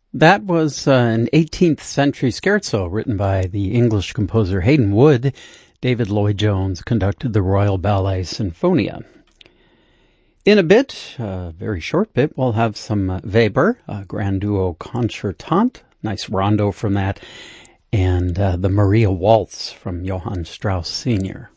That was an 18th century scherzo written by the English composer Haydn Wood. David Lloyd Jones conducted the Royal Ballet Sinfonia. In a bit, a very short bit, we'll have some Weber, Grand Duo Concertante, nice rondo from that, and the Maria Waltz from Johann Strauss Sr.